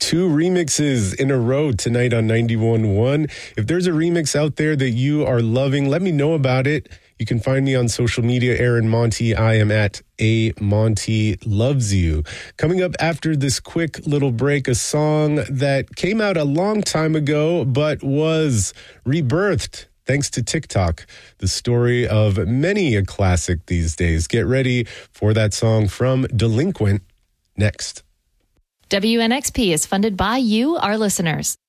2 remixes in a row tonight on 91.1. If there's a remix out there that you are loving, let me know about it. You can find me on social media, Aaron Monty. I am at A Monty Loves You. Coming up after this quick little break, a song that came out a long time ago but was rebirthed thanks to TikTok. The story of many a classic these days. Get ready for that song from Delinquent next. WNXP is funded by you, our listeners.